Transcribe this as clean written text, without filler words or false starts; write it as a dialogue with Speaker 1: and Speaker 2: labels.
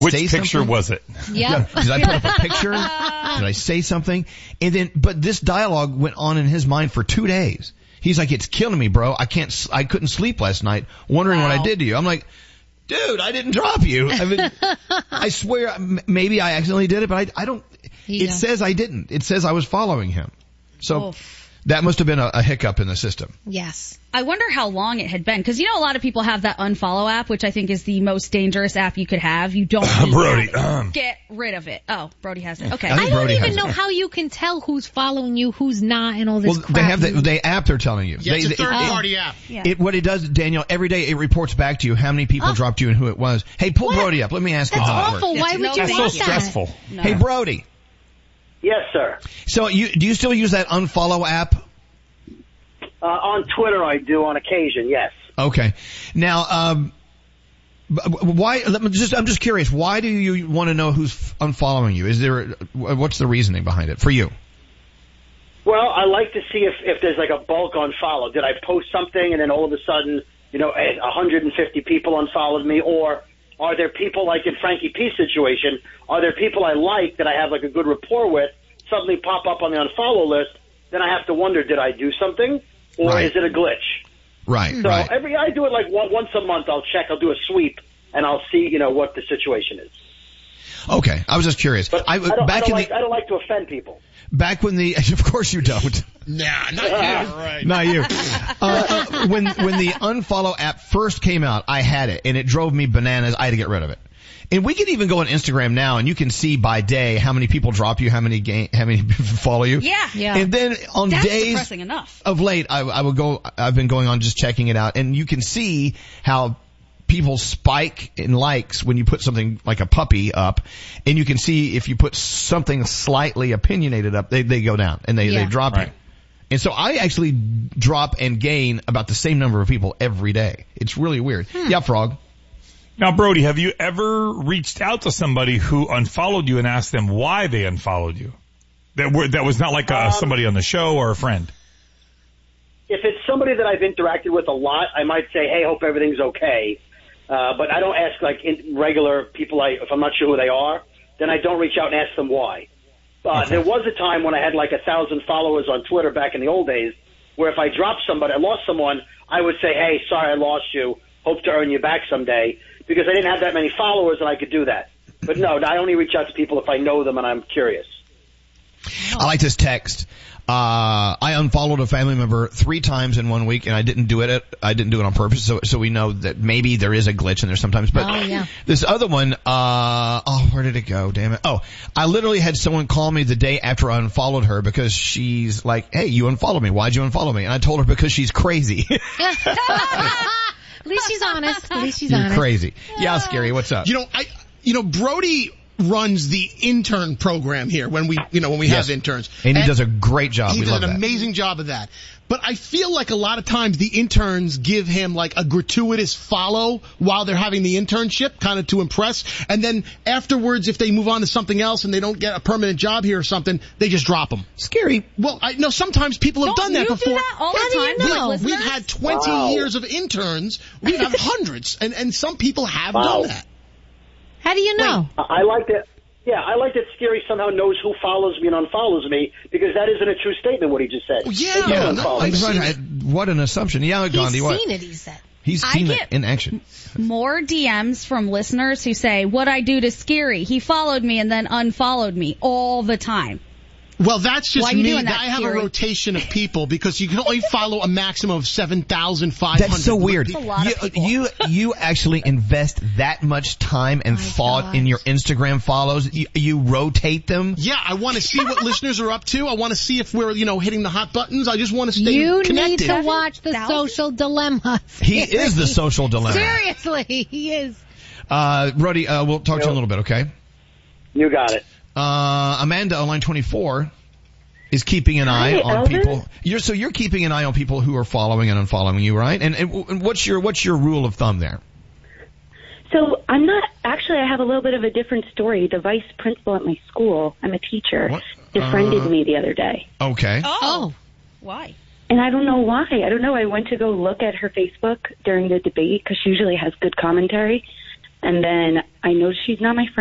Speaker 1: Which
Speaker 2: say
Speaker 1: picture
Speaker 2: something?
Speaker 1: was it?
Speaker 3: Yep.
Speaker 2: Did I put up a picture? Did I say something? And then, but this dialogue went on in his mind for 2 days. He's like, it's killing me, bro. I couldn't sleep last night wondering what I did to you. I'm like, dude, I didn't drop you. I mean, I swear, maybe I accidentally did it, but I don't, it says I didn't. It says I was following him. So that must have been a hiccup in the system.
Speaker 3: Yes.
Speaker 4: I wonder how long it had been, because you know a lot of people have that unfollow app, which I think is the most dangerous app you could have. You don't need
Speaker 1: Brody,
Speaker 4: to have it. Get rid of it. Oh, Brody has it. Okay.
Speaker 2: I think
Speaker 3: I don't
Speaker 2: Brody
Speaker 3: even
Speaker 2: has
Speaker 3: know
Speaker 2: it.
Speaker 3: how you can tell who's following you, who's not, and all this
Speaker 2: Well,
Speaker 3: crap.
Speaker 2: they have the app they're telling you.
Speaker 5: Yeah, it's a third-party app.
Speaker 4: Yeah.
Speaker 2: What it does, Daniel, every day it reports back to you how many people dropped you and who it was. Hey, pull Brody up. Let me ask you
Speaker 3: That's
Speaker 2: how that
Speaker 3: awful.
Speaker 2: works.
Speaker 3: Why would you
Speaker 1: That's so
Speaker 3: want that?
Speaker 1: stressful.
Speaker 4: No.
Speaker 2: Hey, Brody.
Speaker 6: Yes, sir.
Speaker 2: So do you still use that unfollow app?
Speaker 6: On Twitter, I do on occasion. Yes.
Speaker 2: Okay. Now, why? I'm just curious. Why do you want to know who's unfollowing you? What's the reasoning behind it for you?
Speaker 6: Well, I like to see if there's like a bulk unfollow. Did I post something and then all of a sudden, 150 people unfollowed me, or are there people like in Frankie P's situation? Are there people I like that I have like a good rapport with suddenly pop up on the unfollow list? Then I have to wonder, did I do something? Or
Speaker 2: Right.
Speaker 6: is it a glitch?
Speaker 2: Right.
Speaker 6: So
Speaker 2: right.
Speaker 6: I do it like once a month. I'll check. I'll do a sweep, and I'll see, what the situation is.
Speaker 2: Okay. I was just curious.
Speaker 6: But I don't like to offend people.
Speaker 2: Back when of course you don't.
Speaker 5: Nah, not you. Right.
Speaker 2: Not you. When the unfollow app first came out, I had it, and it drove me bananas. I had to get rid of it. And we can even go on Instagram now, and you can see by day how many people drop you, how many follow you.
Speaker 4: Yeah.
Speaker 2: And then on
Speaker 4: That's
Speaker 2: days
Speaker 4: depressing enough.
Speaker 2: of late, I've been going on just checking it out, and you can see how people spike in likes when you put something like a puppy up, and you can see if you put something slightly opinionated up, they go down, and they drop you.
Speaker 1: Right.
Speaker 2: And so I actually drop and gain about the same number of people every day. It's really weird. Yeah, Frog.
Speaker 1: Now, Brody, have you ever reached out to somebody who unfollowed you and asked them why they unfollowed you? That was not like somebody on the show or a friend.
Speaker 6: If it's somebody that I've interacted with a lot, I might say, hey, hope everything's okay. But I don't ask like regular people. If I'm not sure who they are, then I don't reach out and ask them why. There was a time when I had like 1,000 followers on Twitter back in the old days, where if I dropped somebody, I lost someone, I would say, hey, sorry I lost you. Hope to earn you back someday. Because I didn't have that many followers and I could do that. But no, I only reach out to people if I know them and I'm curious.
Speaker 2: I like this text. I unfollowed a family member 3 times in 1 week, and I didn't do it on purpose. So we know that maybe there is a glitch in there sometimes. But this other one, where did it go? Damn it! Oh, I literally had someone call me the day after I unfollowed her because she's like, "Hey, you unfollowed me. Why'd you unfollow me?" And I told her because she's crazy.
Speaker 3: At least she's honest.
Speaker 2: You're crazy. Yeah, Scary. What's up?
Speaker 5: Brody runs the intern program here when we have interns.
Speaker 2: And he does a great job.
Speaker 5: He
Speaker 2: We
Speaker 5: does
Speaker 2: love
Speaker 5: an
Speaker 2: that.
Speaker 5: amazing job of that. But I feel like a lot of times the interns give him like a gratuitous follow while they're having the internship, kind of to impress. And then afterwards, if they move on to something else and they don't get a permanent job here or something, they just drop him.
Speaker 2: Scary.
Speaker 5: Well, I know sometimes people have done that before.
Speaker 4: Do that all the time?
Speaker 3: do you
Speaker 4: with
Speaker 3: know?
Speaker 4: listeners?
Speaker 5: We've had 20 years of interns. We have hundreds, and some people have done that.
Speaker 3: How do you know?
Speaker 6: I like that. Yeah, I like that Scary somehow knows who follows me and unfollows me, because that isn't a true statement, what he just said.
Speaker 5: Yeah,
Speaker 6: They
Speaker 5: no,
Speaker 6: don't unfollow
Speaker 5: I've
Speaker 6: me.
Speaker 5: seen
Speaker 2: Right. What an assumption. Yeah, Gandhi.
Speaker 3: He's
Speaker 2: What?
Speaker 3: seen it, he said.
Speaker 2: He's
Speaker 4: I
Speaker 2: seen it
Speaker 4: get-
Speaker 2: in action.
Speaker 4: More DMs from listeners who say, what'd I do to Scary? He followed me and then unfollowed me all the time.
Speaker 5: Well, that's just
Speaker 4: Why are you
Speaker 5: me.
Speaker 4: doing that,
Speaker 5: I have
Speaker 4: Scary?
Speaker 5: a rotation of people because you can only follow a maximum of 7,500.
Speaker 2: That's so weird.
Speaker 4: That's a lot of people.
Speaker 2: You actually invest that much time and thought in your Instagram follows. You rotate them.
Speaker 5: Yeah, I want to see what listeners are up to. I want to see if we're, hitting the hot buttons. I just want to stay
Speaker 3: You
Speaker 5: connected.
Speaker 3: need to watch The Social Dilemma.
Speaker 2: He is the social dilemma.
Speaker 3: Seriously, he is.
Speaker 2: Brody, we'll talk to you in a little bit, okay?
Speaker 6: You got it.
Speaker 2: Amanda on line 24 is keeping an eye on people. You're keeping an eye on people who are following and unfollowing you, right? And what's your rule of thumb there?
Speaker 7: So I'm not, actually I have a little bit of a different story. The vice principal at my school, I'm a teacher, befriended me the other day.
Speaker 2: Okay.
Speaker 4: Oh. Why?
Speaker 7: And I don't know why. I went to go look at her Facebook during the debate because she usually has good commentary. And then I noticed she's not my friend